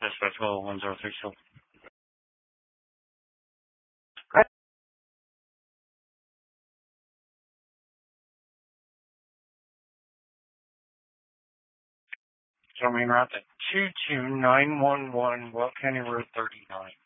Dispatch call 1032. So main route at 22911 Well County Road 39.